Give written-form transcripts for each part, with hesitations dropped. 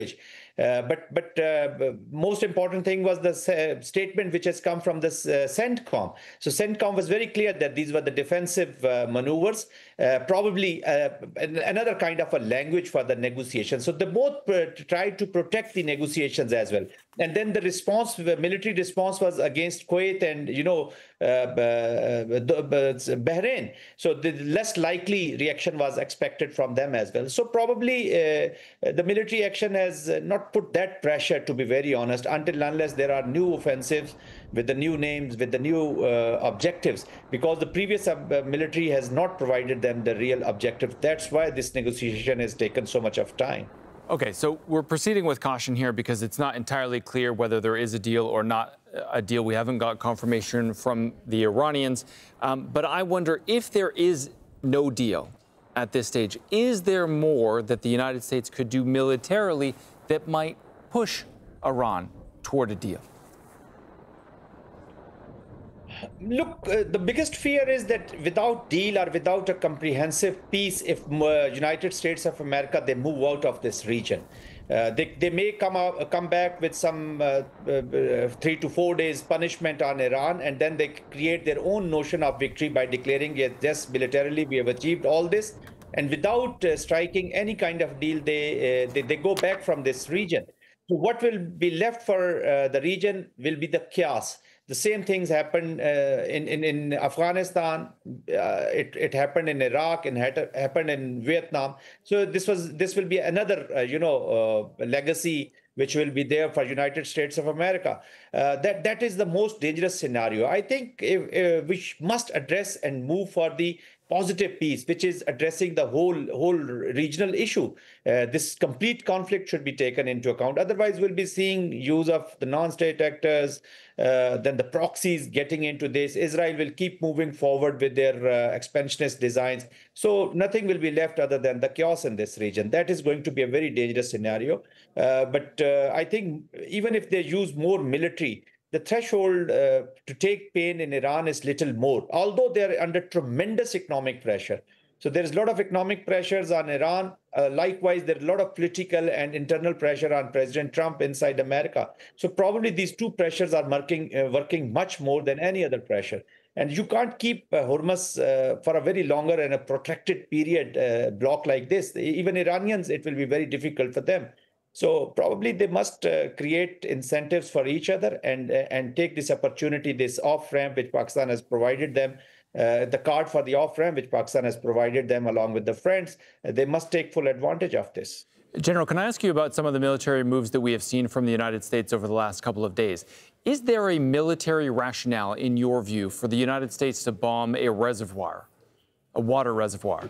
But most important thing was the statement which has come from this CENTCOM. So CENTCOM was very clear that these were the defensive maneuvers, probably another kind of a language for the negotiation. So they both tried to protect the negotiations as well. And then the response, the military response, was against Kuwait and Bahrain. So the less likely reaction was expected from them as well. So probably the military action has not put that pressure, to be very honest, until unless there are new offensives with the new names, with the new objectives, because the previous military has not provided them the real objective. That's why this negotiation has taken so much of time. Okay, so we're proceeding with caution here because it's not entirely clear whether there is a deal or not a deal. We haven't got confirmation from the Iranians. But I wonder, if there is no deal at this stage, is there more that the United States could do militarily that might push Iran toward a deal? Look, the biggest fear is that without deal or without a comprehensive peace, if United States of America, they move out of this region, they may come back with some 3 to 4 days punishment on Iran, and then they create their own notion of victory by declaring, yes, militarily we have achieved all this, and without striking any kind of deal, they go back from this region. So what will be left for the region will be the chaos. The same things happened in Afghanistan. It happened in Iraq and happened in Vietnam. So this will be another legacy which will be there for United States of America. That is the most dangerous scenario. I think we must address and move for the positive peace, which is addressing the whole regional issue. This complete conflict should be taken into account. Otherwise, we'll be seeing use of the non-state actors, then the proxies getting into this. Israel will keep moving forward with their expansionist designs. So nothing will be left other than the chaos in this region. That is going to be a very dangerous scenario. But I think even if they use more military, the threshold to take pain in Iran is little more, although they're under tremendous economic pressure. So there's a lot of economic pressures on Iran. Likewise, there's a lot of political and internal pressure on President Trump inside America. So probably these two pressures are working much more than any other pressure. And you can't keep Hormuz for a very longer and a protracted period block like this. Even Iranians, it will be very difficult for them. So probably they must create incentives for each other and take this opportunity, this off-ramp which Pakistan has provided them, the card for the off-ramp which Pakistan has provided them along with the friends. They must take full advantage of this. General, can I ask you about some of the military moves that we have seen from the United States over the last couple of days? Is there a military rationale, in your view, for the United States to bomb a reservoir, a water reservoir?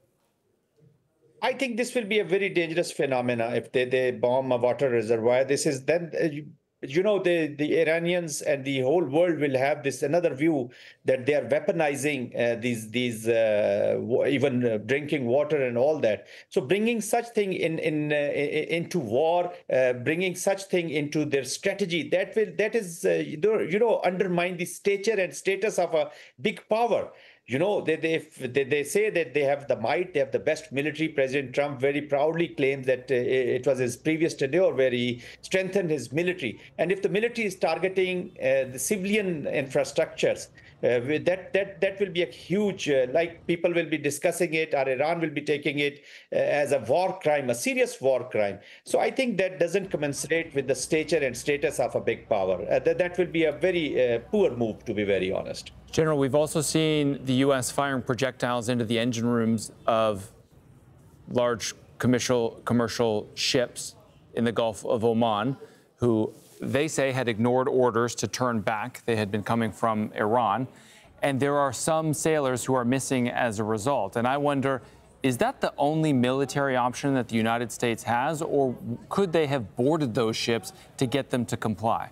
I think this will be a very dangerous phenomena if they bomb a water reservoir. This is then, the Iranians and the whole world will have this another view that they are weaponizing these even drinking water and all that. So bringing such thing into war, bringing such thing into their strategy, that is undermine the stature and status of a big power. They say that they have the might, they have the best military. President Trump very proudly claims that it was his previous tenure where he strengthened his military. And if the military is targeting the civilian infrastructures, that will be a huge, like people will be discussing it, or Iran will be taking it as a war crime, a serious war crime. So I think that doesn't commensurate with the stature and status of a big power. That will be a very poor move, to be very honest. General, we've also seen the U.S. firing projectiles into the engine rooms of large commercial ships in the Gulf of Oman, who they say had ignored orders to turn back. They had been coming from Iran. And there are some sailors who are missing as a result. And I wonder, is that the only military option that the United States has, or could they have boarded those ships to get them to comply?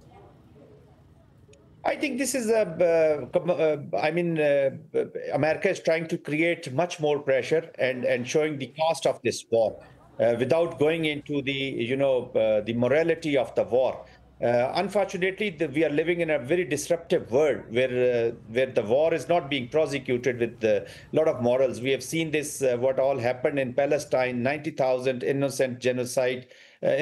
I think this is America is trying to create much more pressure and showing the cost of this war without going into the morality of the war. Unfortunately, we are living in a very disruptive world where the war is not being prosecuted with a lot of morals. We have seen this, what all happened in Palestine, 90,000 innocent genocide,